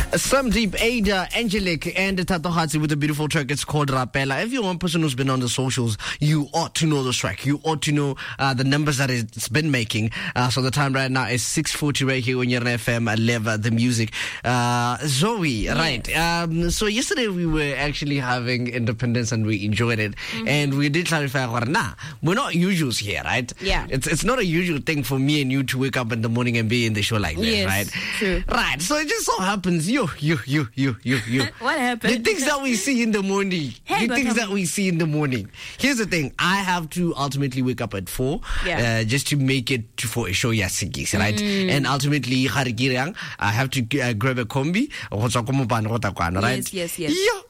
Some Deep, Ada, Angelic, and Tato Hatsi with a beautiful track. It's called Rapella. If you're one person who's been on the socials, you ought to know this track. You ought to know the numbers that it's been making. So the time right now is 6:40 right here on your FM. I love the music. Zoe, right. So yesterday we were actually having Independence and we enjoyed it. Mm-hmm. And we did clarify, we're not usuals here, right? Yeah. It's not a usual thing for me and you to wake up in the morning and be in the show like this, yes, right? True. Right. So it just so happens, you. What happened? The things that we see in the morning. Here's the thing. I have to ultimately wake up at 4 just to make it for a show, right? And ultimately, I have to grab a combi, right? Yes.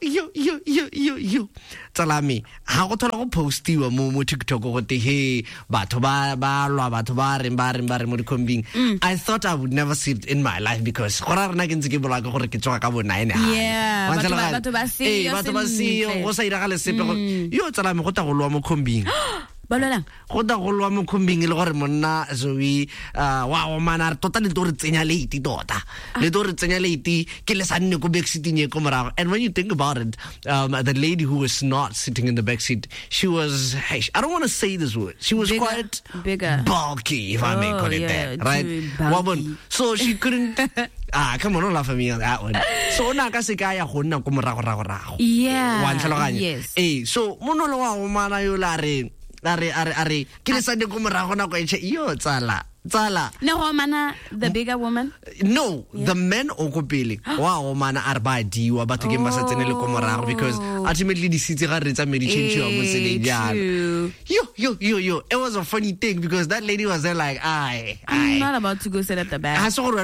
Yo. Tsalami, ha go thola go postiwa mo TikTok go te he batho ba lwa batho ba re mo dikombing. I thought I would never see it in my life because gora rena ke ntse ke bola gore ke tsoga ka bo 9 ha. Yeah, batho ba see go sa ira ga le sepe go yo tsalami go ta go lwa mo kombing. Balolang go ta go lwa mo kombing le gore monna Zoe wa mana tota le tore tsenya late tota le tore tsenya late ke le sanne go back seating e ko morago. And when you think about it, the lady who was not sitting in the back seat, she was, I don't want to say this word, she was quite bigger, bulky, if I may call it that, right? So she couldn't come on, don't laugh at me on that one. So na ka se ka ya go nna ko morago yeah, wa ntlhaloganya yes. So monolo wa go mana yo la re ke le sane ko morago na go yo tsala no mana the bigger woman, no, the men o go pele wa mana arba diwa batho ke masa tsenele ko morago because ultimately the city ga re tsa medication wa mo tseleng jana. Yo, it was a funny thing because that lady was there like I'm not about to go sit at the back.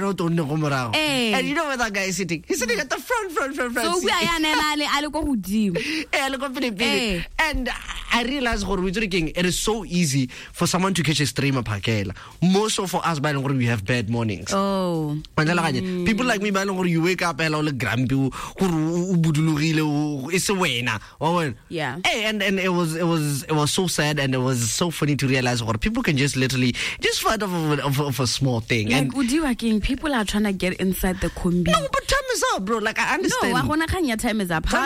And you know where that guy is sitting? He's sitting at the front. So we are and I realized it is so easy for someone to catch a streamer pakela. More so for us, we have bad mornings. Oh. People like me, you wake up and grumpy, it's a way now. Yeah. And it was so sad and it was so funny to realize people can just literally just fight of a small thing. Like and people are trying to get inside the combi. No, but time is up, bro. Like I understand. No, time is up.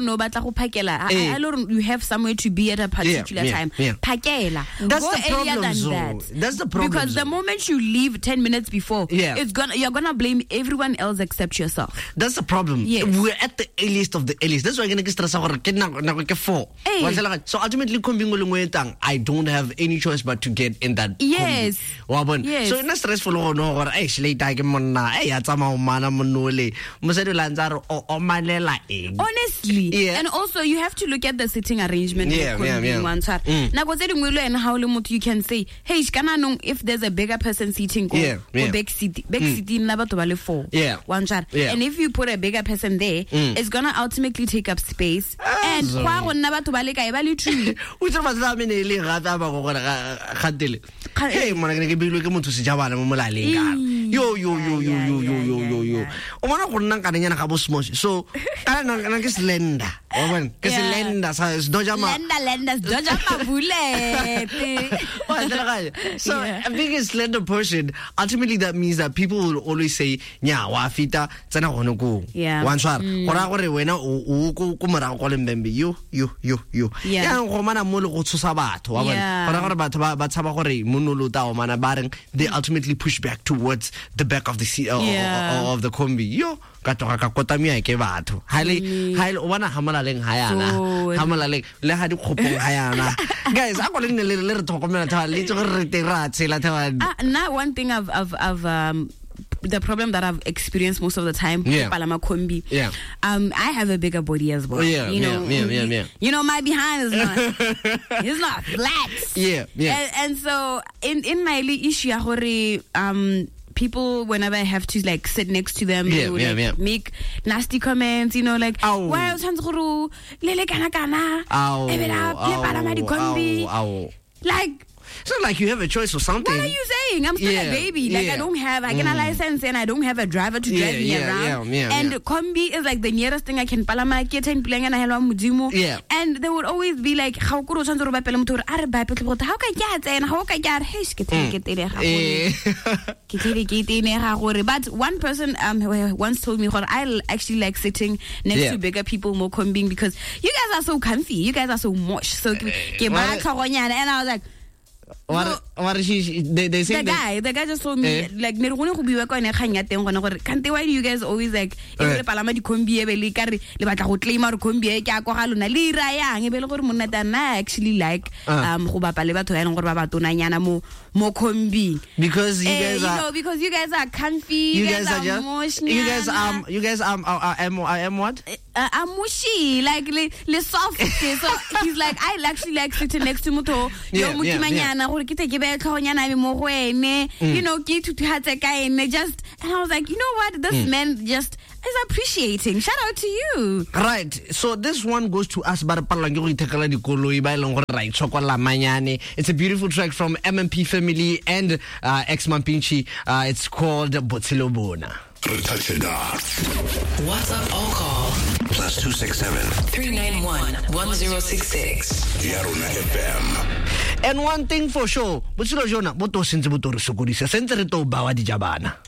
You have somewhere to be at a particular time. Yeah. Pakela. That's go the problem, than that. That's the problem. Because the moment you leave 10 minutes before, you're gonna blame everyone else except yourself. That's the problem. Yes. We're at the earliest of the earliest. That's why I'm gonna stress over 4. So ultimately, I don't have any choice but to get in that. Yes. Yes. So it's not stressful. Honestly, and also you have to look at the sitting arrangement. You can say, hey, if there's a bigger person seating, back seat, and if you put a bigger person there, it's gonna ultimately take up space. And hey, so so being a slender person, ultimately that means that people will always say, wafita tsena gono go. One shot. Wena you. They ultimately push back towards the back of the seat of the combi. Yo, guys, I'm calling a little now one thing I've the problem that I've experienced most of the time, Palama Kombi. I have a bigger body as well. You know, my behind is not flat. And so in my issue, people, whenever I have to like sit next to them, they would make nasty comments, like, why like It's not like you have a choice or something. What are you saying? I'm still a baby. Like, I don't have a license and I don't have a driver to drive me around. And Kombi is like the nearest thing I can palama. And they would always be like, how can but one person once told me, I actually like sitting next to bigger people more Kombi because you guys are so comfy. You guys are so mosh. So and I was like, what is she? They say the guy just told me like can't why do you guys always like actually like because you guys are because you guys are comfy, you guys are what? I'm mushy, like le soft. So he's like, I actually like sitting next to Muto. You know, just, and I was like, you know what? This man just is appreciating. Shout out to you. Right. So this one goes to us. It's a beautiful track from MMP Family and Ex-Mampinchi. It's called Botsilobona. WhatsApp or call +267 391 1066. Yarona FM. And one thing for sure, Botsilobona, boto sentse boto re sokodisa, sentse re to bawa di jabana.